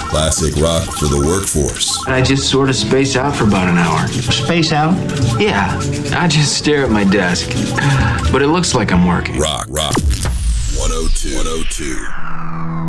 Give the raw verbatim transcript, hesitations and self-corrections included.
Classic rock for the workforce. I just sort of space out for about an hour. Space out? Yeah, I just stare at my desk. But it looks like I'm working. Rock, rock. one oh two. one oh two.